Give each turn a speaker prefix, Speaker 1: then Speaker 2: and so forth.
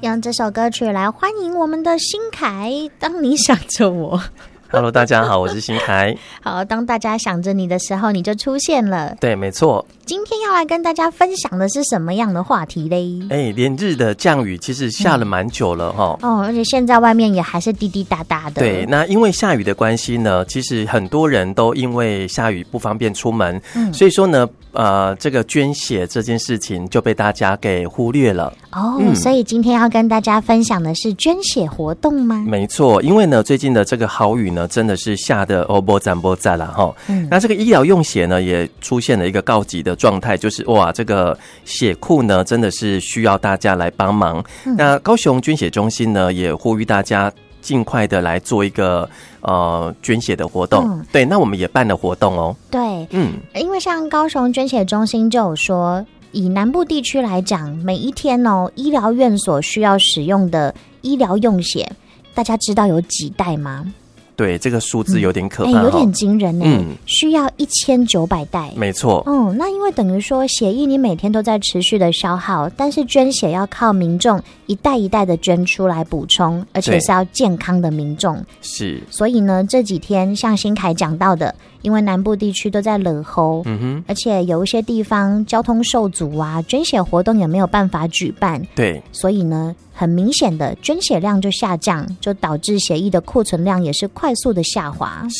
Speaker 1: 用这首歌曲来欢迎我们的新凯。当你想着我
Speaker 2: Hello， 大家好，我是新凯。
Speaker 1: 好，当大家想着你的时候，你就出现了。
Speaker 2: 对，没错。
Speaker 1: 今天要来跟大家分享的是什么样的话题嘞？
Speaker 2: 连日的降雨其实下了蛮久了齁。
Speaker 1: 而且现在外面也还是滴滴答答的。
Speaker 2: 对，那因为下雨的关系呢，其实很多人都因为下雨不方便出门，所以说呢，这个捐血这件事情就被大家给忽略了。
Speaker 1: 所以今天要跟大家分享的是捐血活动吗？
Speaker 2: 没错，因为呢，最近的这个好雨呢，真的是下的波赞波赞了齁。那这个医疗用血呢，也出现了一个告急的状态，就是哇，这个血库呢，真的是需要大家来帮忙。那高雄捐血中心呢，也呼吁大家尽快的来做一个捐血的活动。对，那我们也办了活动哦。
Speaker 1: 对，因为像高雄捐血中心就有说，以南部地区来讲，每一天医疗院所需要使用的医疗用血，大家知道有几袋吗？
Speaker 2: 对，这个数字有点可怕，
Speaker 1: 有点惊人需要1900袋。
Speaker 2: 没错。
Speaker 1: 那因为等于说血液你每天都在持续的消耗，但是捐血要靠民众一袋一袋的捐出来补充，而且是要健康的民众。是，所以呢，这几天像新凯讲到的，因为南部地区都在冷候，而且有一些地方交通受阻啊，捐血活动也没有办法举办。对，所以呢，很明显的捐血量就下降，就导致血液的库存量也是快速的下滑。